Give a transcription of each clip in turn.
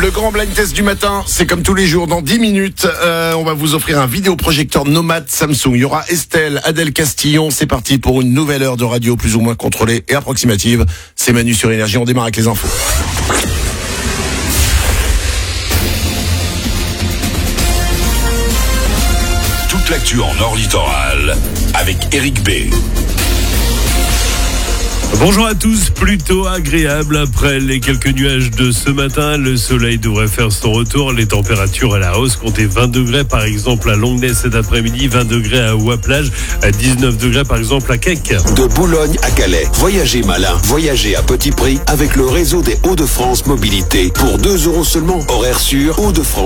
Le grand blind test du matin, c'est comme tous les jours, dans 10 minutes, on va vous offrir un vidéoprojecteur nomade Samsung. Il y aura Estelle, Adèle Castillon, c'est parti pour une nouvelle heure de radio plus ou moins contrôlée et approximative. C'est Manu sur Énergie, on démarre avec les infos. Toute l'actu en Nord Littoral avec Eric B. Bonjour à tous, plutôt agréable après les quelques nuages de ce matin. Le soleil devrait faire son retour. Les températures à la hausse, comptez 20 degrés par exemple à Longnes cet après-midi, 20 degrés à Ouaplage, 19 degrés par exemple à Quec. De Boulogne à Calais, voyagez malin, voyagez à petit prix avec le réseau des Hauts-de-France Mobilité. Pour 2 € seulement, horaire sur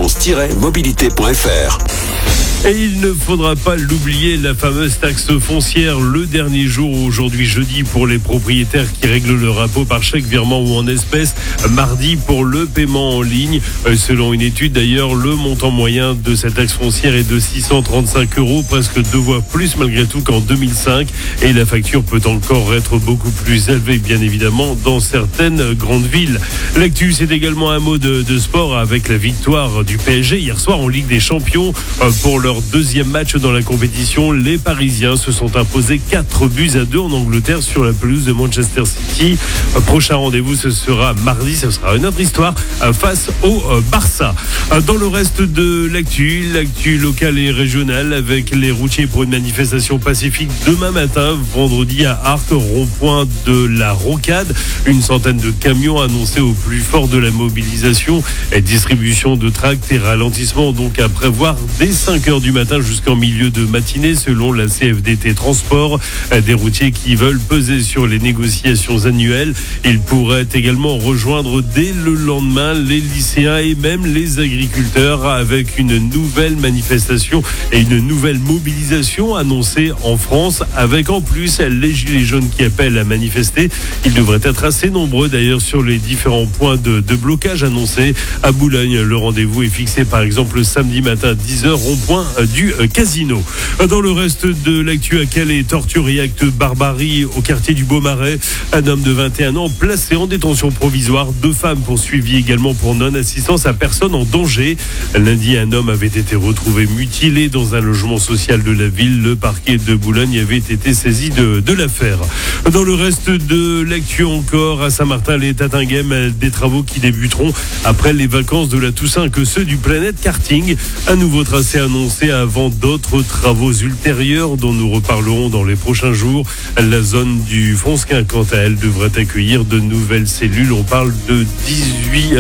hauts-de-france-mobilité.fr. Et il ne faudra pas l'oublier, la fameuse taxe foncière, le dernier jour aujourd'hui jeudi pour les propriétaires qui règlent leur impôt par chèque, virement ou en espèces, mardi pour le paiement en ligne. Selon une étude d'ailleurs, le montant moyen de cette taxe foncière est de 635 €, presque 2 fois plus malgré tout qu'en 2005. Et la facture peut encore être beaucoup plus élevée, bien évidemment, dans certaines grandes villes. L'actu, c'est également un mot de sport avec la victoire du PSG hier soir en Ligue des Champions pour leur deuxième match dans la compétition. Les Parisiens se sont imposés 4-2 en Angleterre sur la pelouse de Manchester City. Prochain rendez-vous, ce sera mardi, ce sera une autre histoire face au Barça. Dans le reste de l'actu locale et régionale avec les routiers pour une manifestation pacifique demain matin, vendredi à Arques, rond-point de la Rocade. Une centaine de camions annoncés au plus fort de la mobilisation et distribution de tracts et ralentissement donc à prévoir dès 5h du matin jusqu'en milieu de matinée selon la CFDT Transport. Des routiers qui veulent peser sur les négociations annuelles. Ils pourraient également rejoindre dès le lendemain les lycéens et même les agriculteurs avec une nouvelle manifestation et une nouvelle mobilisation annoncée en France avec en plus les gilets jaunes qui appellent à manifester. Ils devraient être assez nombreux d'ailleurs sur les différents points de blocage annoncés. À Boulogne, le rendez-vous est fixé par exemple samedi matin à 10h, rond-point du Casino. Dans le reste de l'actu à Calais, torture et acte de barbarie au quartier du Beaumarais. Un homme de 21 ans placé en détention provisoire. 2 femmes poursuivies également pour non-assistance à personne en danger. Lundi, un homme avait été retrouvé mutilé dans un logement social de la ville. Le parquet de Boulogne avait été saisi de l'affaire. Dans le reste de l'actu encore, à Saint-Martin, les Tatinghem, des travaux qui débuteront après les vacances de la Toussaint que ceux du Planet Karting. Un nouveau tracé annoncé avant d'autres travaux ultérieurs dont nous reparlerons dans les prochains jours. La zone du Fonsquin, quant à elle, devrait accueillir de nouvelles cellules. On parle de 18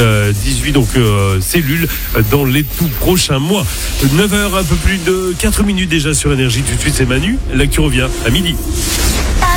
cellules dans les tout prochains mois. 9h, un peu plus de 4 minutes déjà sur Énergie. Tout de suite, c'est Manu. L'actu revient à midi.